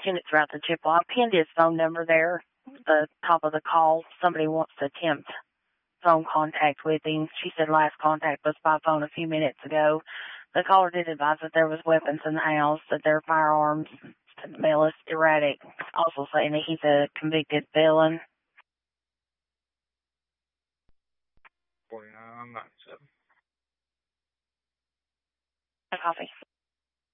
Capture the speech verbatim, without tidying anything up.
pinned it throughout the Chippewa. I pinned his phone number there, the top of the call. Somebody wants to attempt phone contact with him. She said last contact was by phone a few minutes ago. The caller did advise that there was weapons in the house, that there are firearms. The male is erratic, also saying that he's a convicted felon. forty-nine, I'm not seven. A copy.